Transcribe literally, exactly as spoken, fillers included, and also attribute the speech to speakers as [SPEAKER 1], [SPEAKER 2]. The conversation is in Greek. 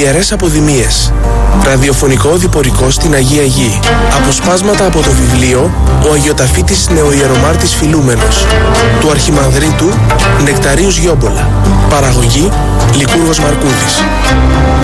[SPEAKER 1] Ιερές Αποδημίες. Ραδιοφωνικό διπορικό στην Αγία Γη. Αποσπάσματα από το βιβλίο «Ο Αγιοταφήτης Νεοϊερομάρτης Φιλούμενος» του Αρχιμανδρίτου Νεκταρίου Γιόμπολα. Παραγωγή Λικούργος Μαρκούδης.